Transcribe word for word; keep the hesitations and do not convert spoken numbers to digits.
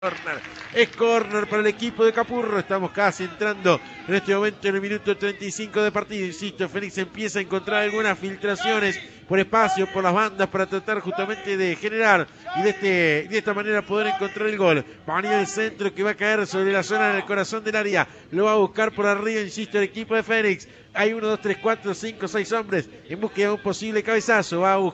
Corner. Es corner para el equipo de Capurro. Estamos casi entrando en este momento en el minuto treinta y cinco de partido. Insisto, Fénix empieza a encontrar algunas filtraciones por espacio, por las bandas, para tratar justamente de generar y de, este, de esta manera poder encontrar el gol. Va a venir el centro que va a caer sobre la zona del corazón del área. Lo va a buscar por arriba, insisto, el equipo de Fénix. Hay uno, dos, tres, cuatro, cinco, seis hombres en búsqueda de un posible cabezazo. Va a buscar